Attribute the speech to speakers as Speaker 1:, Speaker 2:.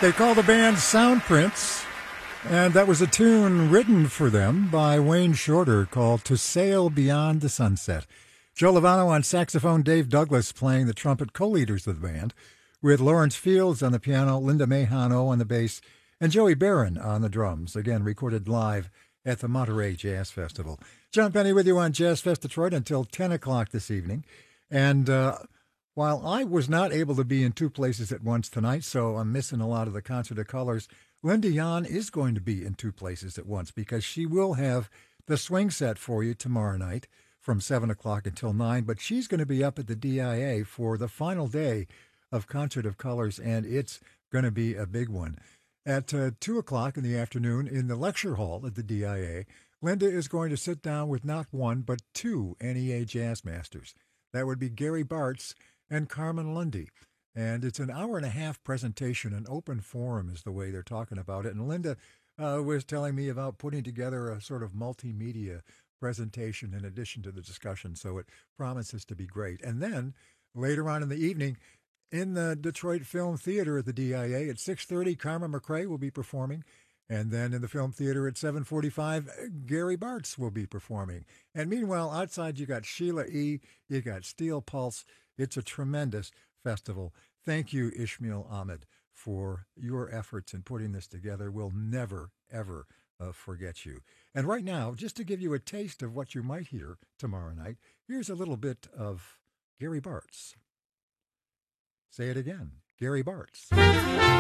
Speaker 1: They call the band Soundprints, and that was a tune written for them by Wayne Shorter called To Sail Beyond the Sunset. Joe Lovano on saxophone, Dave Douglas playing the trumpet, co-leaders of the band, with Lawrence Fields on the piano, Linda Mahano on the bass, and Joey Barron on the drums, again recorded live at the Monterey Jazz Festival. John Penny with you on Jazz Fest Detroit until 10 o'clock this evening. And while I was not able to be in two places at once tonight, so I'm missing a lot of the Concert of Colors, Linda Yan is going to be in two places at once because she will have the swing set for you tomorrow night from 7 o'clock until 9, but she's going to be up at the DIA for the final day of Concert of Colors, and it's going to be a big one. At 2 o'clock in the afternoon in the lecture hall at the DIA, Linda is going to sit down with not one, but two NEA Jazz Masters. That would be Gary Bartz and Carmen Lundy. And it's an hour-and-a-half presentation, an open forum is the way they're talking about it. And Linda was telling me about putting together a sort of multimedia presentation in addition to the discussion, so it promises to be great. And then later on in the evening, in the Detroit Film Theater at the DIA at 6:30, Carmen McRae will be performing. And then in the Film Theater at 7:45, Gary Bartz will be performing. And meanwhile, outside you got Sheila E., you got Steel Pulse. It's a tremendous festival. Thank you, Ishmael Ahmed, for your efforts in putting this together. We'll never, ever forget you. And right now, just to give you a taste of what you might hear tomorrow night, here's a little bit of Gary Bartz. Say it again, Gary Bartz.